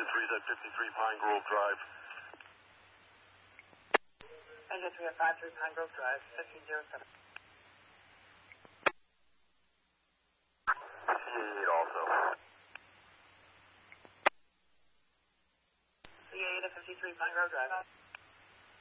Engine 3's at 53 Pine Grove Drive. Engine 3 at 53 Pine Grove Drive, 1507. CA8 also. CA8 at 53 Pine Grove Drive.